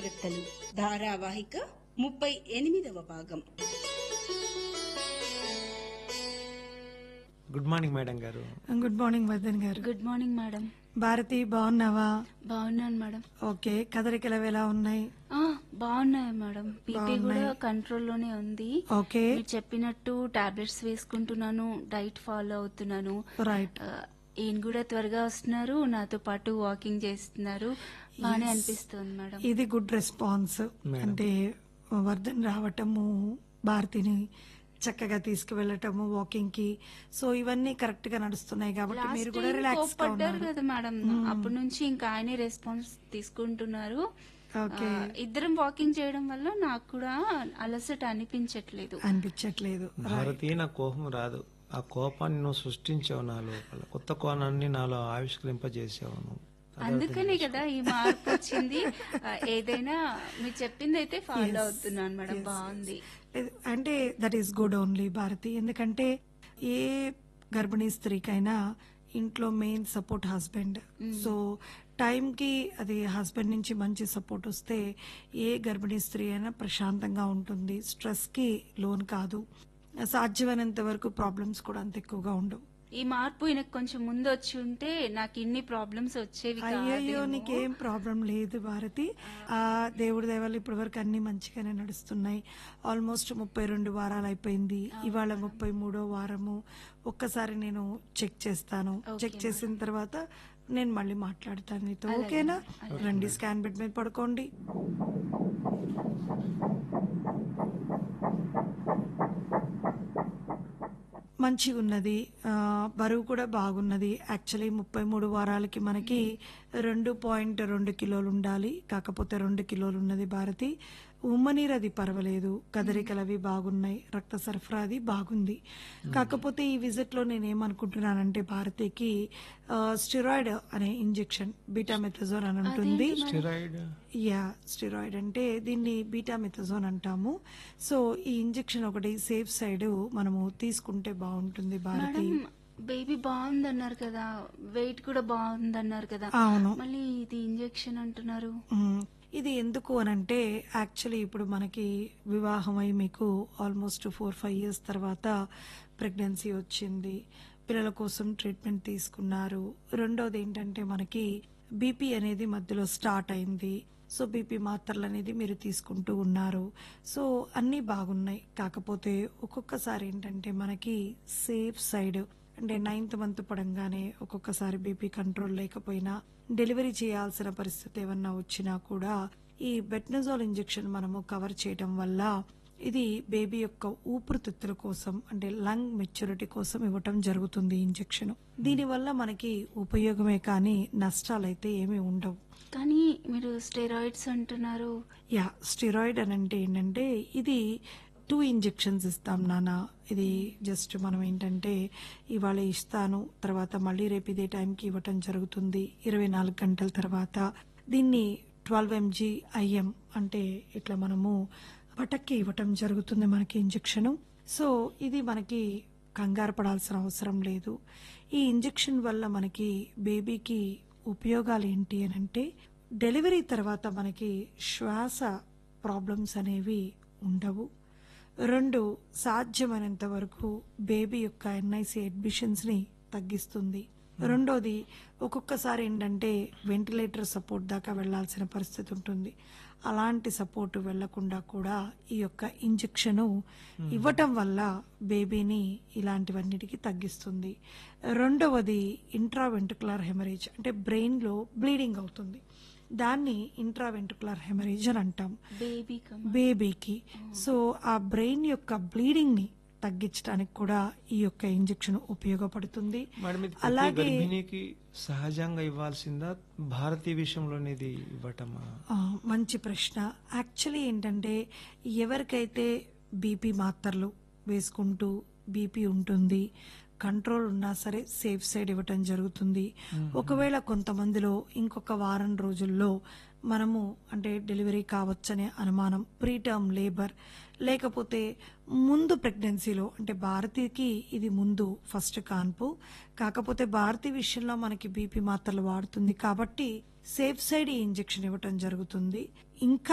జాగ్రత్తలు ధారావాహిక 38వ భాగం. గుడ్ మార్నింగ్ మేడం గారు. గుడ్ మార్నింగ్ వర్ధన్ గారు. Good morning madam. భారతి బాగున్నావా? బాగున్నాను మేడం. ఓకే, కదలికలు ఎలా ఉన్నాయి? బాగున్నాయి మేడం. బీపీ కూడా కంట్రోల్లోనే ఉంది. ఓకే, మీరు చెప్పినట్టు టాబ్లెట్స్ వేసుకుంటున్నాను, డైట్ ఫాలో అవుతున్నాను. రైట్. ఈయన కూడా త్వరగా వస్తున్నారు, నాతో పాటు వాకింగ్ చేస్తున్నారు. బాగానే అనిపిస్తుంది మేడం. ఇది గుడ్ రెస్పాన్స్. అంటే వర్ధన్ రావటము, భారతిని చక్కగా తీసుకువెళ్ళటము వాకింగ్ కి, సో ఇవన్నీ కరెక్ట్ గా నడుస్తున్నాయి కాబట్టి Last మీరు కూడా time రిలాక్స్ గా కోప్పడ్డారు ఉన్నారు. కదా మేడం, అప్పటి నుంచి ఇంకా ఆయనే రెస్పాన్స్ తీసుకుంటున్నారు. ఓకే, ఇద్దరం వాకింగ్ చేయడం వల్ల నాకు కూడా అలసట అనిపించట్లేదు. అనిపించట్లేదు. భారతి, నా కోపం రాదు. ఆ కోపాన్ని నువ్వు సృష్టించావు నా లోపల, కొత్త కోణాన్ని నాలో ఆవిష్కరింపజేసావు నువ్వు. అందుకనే కదా ఈ మార్పు వచ్చింది. ఏదైనా మీరు చెప్పింది అయితే ఫాలో అవుతున్నాను మేడం. బాగుంది. అంటే that is good only Bharati. ఎందుకంటే ఏ గర్భిణీ స్త్రీకైనా ఇంట్లో main support husband. So time కి అది హస్బెండ్ నుంచి మంచి సపోర్ట్ వస్తే ఏ గర్భిణీ స్త్రీ అయినా ప్రశాంతంగా ఉంటుంది, స్ట్రెస్ కి లోన్ కాదు, సాధ్యమైనంత వరకు ప్రాబ్లమ్స్ కూడా అంత ఎక్కువగా ఉండవు. ఈ మార్పు ఈయనకు కొంచెం ముందు వచ్చి ఉంటే నాకు ఇన్ని ప్రాబ్లమ్స్ వచ్చేవి అయ్యయ్యో, కాదేమో. నీకేం ప్రాబ్లం లేదు భారతి. ఆ దేవుడి దయవల్ల ఇప్పటి వరకు అన్ని మంచిగానే నడుస్తున్నాయి. ఆల్మోస్ట్ 32 వారాలు అయిపోయింది. ఇవాళ 33వ వారము. ఒక్కసారి నేను చెక్ చేస్తాను. చెక్ చేసిన తర్వాత నేను మళ్ళీ మాట్లాడతాను నీతో. ఓకేనా? రండి, స్కాన్ బెడ్ మీద పడుకోండి. మంచిగా ఉన్నది, బరువు కూడా బాగున్నది. యాక్చువల్లీ 33 వారాలకి మనకి 2.2 కిలోలు ఉండాలి, కాకపోతే 2 కిలోలు ఉన్నది భారతి. ఉమ్మనీరు అది పర్వాలేదు, కదలికలు అవి బాగున్నాయి, రక్త సరఫరా అది బాగుంది. కాకపోతే ఈ విజిట్ లో నేనేమనుకుంటున్నానంటే భారతికి స్టెరాయిడ్ అనే ఇంజెక్షన్, బీటామెథజోన్ అని ఉంటుంది. స్టెరాయిడ్? యా, స్టెరాయిడ్ అంటే దీన్ని బీటామెథజోన్ అంటాము. సో ఈ ఇంజెక్షన్ ఒకటి సేఫ్ సైడ్ మనము తీసుకుంటే బాగుంటుంది భారతి. బేబీ బాగుందన్నారు కదా, వెయిట్ కూడా బాగుందన్నారు కదా. అవును. మళ్ళీ ఇది ఇంజెక్షన్ అంటున్నారు. ఇది ఎందుకు అనంటే యాక్చువల్లీ ఇప్పుడు మనకి వివాహం అయి మీకు ఆల్మోస్ట్ 4-5 ఇయర్స్ తర్వాత ప్రెగ్నెన్సీ వచ్చింది, పిల్లల కోసం ట్రీట్మెంట్ తీసుకున్నారు. రెండోది ఏంటంటే మనకి బీపీ అనేది మధ్యలో స్టార్ట్ అయింది. సో బీపీ మాత్రలు అనేది మీరు తీసుకుంటూ ఉన్నారు. సో అన్నీ బాగున్నాయి. కాకపోతే ఒక్కొక్కసారి ఏంటంటే మనకి సేఫ్ సైడ్ అంటే 9th మంత్ పడంగానే ఒక్కొక్కసారి బీపీ కంట్రోల్ లేకపోయినా, డెలివరీ చేయాల్సిన పరిస్థితి ఏమన్నా వచ్చినా కూడా ఈ బెట్నజోల్ ఇంజెక్షన్ మనము కవర్ చేయడం వల్ల ఇది బేబీ యొక్క ఊపిరితిత్తుల కోసం అంటే లంగ్ మెచ్యూరిటీ కోసం ఇవ్వటం జరుగుతుంది ఇంజెక్షన్. దీనివల్ల మనకి ఉపయోగమే కానీ నష్టాలైతే ఏమీ ఉండవు. కానీ మీరు స్టెరాయిడ్స్ అంటున్నారు. యా, స్టెరాయిడ్ అని అంటే ఏంటంటే ఇది 2 ఇంజెక్షన్స్ ఇస్తాం నాన్న. ఇది జస్ట్ మనం ఏంటంటే ఇవాళ ఇస్తాను, తర్వాత మళ్ళీ రేపు ఇదే టైంకి ఇవ్వటం జరుగుతుంది 24 గంటల తర్వాత. దీన్ని 12 mg IM అంటే ఇట్లా మనము పటక్కి ఇవ్వటం జరుగుతుంది మనకి ఇంజెక్షన్. సో ఇది మనకి కంగారు పడాల్సిన అవసరం లేదు. ఈ ఇంజెక్షన్ వల్ల మనకి బేబీకి ఉపయోగాలు ఏంటి అని అంటే, డెలివరీ తర్వాత మనకి శ్వాస ప్రాబ్లమ్స్ అనేవి ఉండవు. 2, సాధ్యమైనంత వరకు బేబీ యొక్క NIC అడ్మిషన్స్ ని తగ్గిస్తుంది. రెండోది, ఒక్కొక్కసారి ఏంటంటే వెంటిలేటర్ సపోర్ట్ దాకా వెళ్లాల్సిన పరిస్థితి ఉంటుంది. అలాంటి సపోర్ట్ వెళ్లకుండా కూడా ఈ యొక్క ఇంజెక్షన్ ఇవ్వటం వల్ల బేబీని ఇలాంటివన్నిటికీ తగ్గిస్తుంది. రెండవది, ఇంట్రావెంట్రికులర్ హెమరేజ్ అంటే బ్రెయిన్ లో బ్లీడింగ్ అవుతుంది, దాన్ని ఇంట్రావెంట్రికులర్ హెమరేజ్ అని అంటాం బేబీకి. సో ఆ బ్రెయిన్ యొక్క బ్లీడింగ్ ని తగ్గించడానికి కూడా ఈ యొక్క ఇంజెక్షన్ ఉపయోగపడుతుంది. అలాగే సహజంగా ఇవ్వాల్సిందా, భారతీయ విషయంలోనేది ఇవ్వటమా? మంచి ప్రశ్న. యాక్చువల్లీ ఏంటంటే ఎవరికైతే బీపీ మాత్రలు వేసుకుంటూ బీపీ ఉంటుంది, కంట్రోల్ ఉన్నా సరే సేఫ్ సైడ్ ఇవ్వటం జరుగుతుంది. ఒకవేళ కొంతమందిలో ఇంకొక వారం రోజుల్లో మనము అంటే డెలివరీ కావచ్చనే అనుమానం, ప్రీటర్మ్ లేబర్ లేకపోతే ముందు ప్రెగ్నెన్సీలో అంటే భారతికి ఇది ముందు ఫస్ట్ కాన్పు, కాకపోతే భారతి విషయంలో మనకి బీపీ మాత్రలు వాడుతుంది కాబట్టి సేఫ్ సైడ్ ఈ ఇంజెక్షన్ ఇవ్వటం జరుగుతుంది. ఇంకా